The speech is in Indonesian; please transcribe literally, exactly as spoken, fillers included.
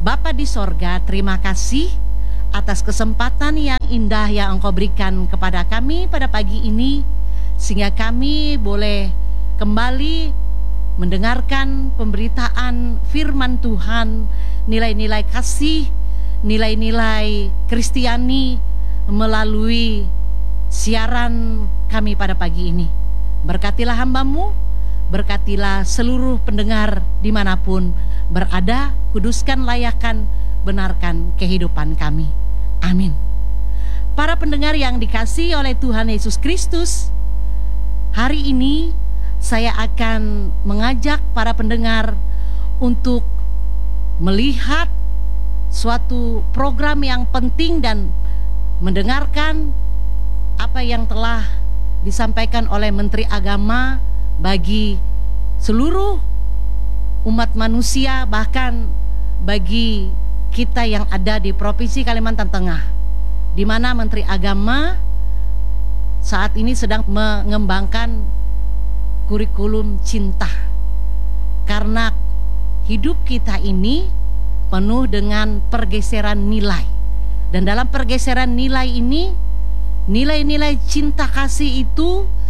Bapa di sorga, terima kasih atas kesempatan yang indah yang Engkau berikan kepada kami pada pagi ini, sehingga kami boleh kembali mendengarkan pemberitaan firman Tuhan, nilai-nilai kasih, nilai-nilai Kristiani melalui siaran kami pada pagi ini. Berkatilah hamba-Mu, berkatilah seluruh pendengar dimanapun berada, kuduskan, layakan, benarkan kehidupan kami. Amin. Para pendengar yang dikasihi oleh Tuhan Yesus Kristus, hari ini saya akan mengajak para pendengar untuk melihat suatu program yang penting dan mendengarkan apa yang telah disampaikan oleh Menteri Agama bagi seluruh umat manusia, bahkan bagi kita yang ada di Provinsi Kalimantan Tengah, di mana Menteri Agama saat ini sedang mengembangkan kurikulum cinta. Karena hidup kita ini penuh dengan pergeseran nilai, dan dalam pergeseran nilai ini, nilai-nilai cinta kasih itu